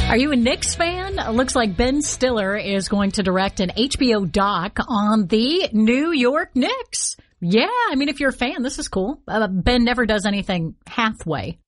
Are you a Knicks fan? Looks like Ben Stiller is going to direct an HBO doc on the New York Knicks. Yeah, I mean, if you're a fan, this is cool. Ben never does anything halfway.